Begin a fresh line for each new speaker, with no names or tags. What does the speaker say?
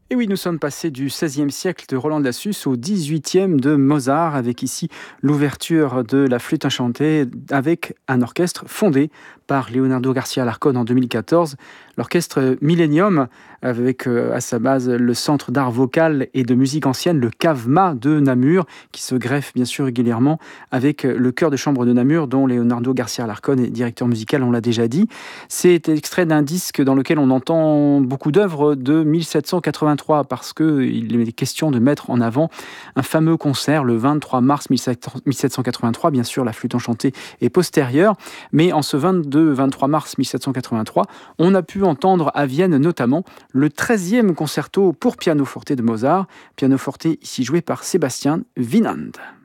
Et oui, nous sommes passés du XVIe siècle de Roland de Lassus au XVIIIe de Mozart, avec ici l'ouverture de la flûte enchantée avec un orchestre fondé par Leonardo Garcia Alarcón en 2014, l'orchestre Millennium, avec à sa base le Centre d'art vocal et de musique ancienne, le CAVMA de Namur, qui se greffe bien sûr régulièrement avec le chœur de chambre de Namur, dont Leonardo Garcia Alarcón est directeur musical, on l'a déjà dit. C'est extrait d'un disque dans lequel on entend beaucoup d'œuvres de 1783, parce qu'il est question de mettre en avant un fameux concert le 23 mars 1783. Bien sûr, la flûte enchantée est postérieure, mais en ce 23 mars 1783, on a pu entendre à Vienne notamment le 13e concerto pour pianoforte de Mozart, pianoforte ici joué par Sébastien Winand.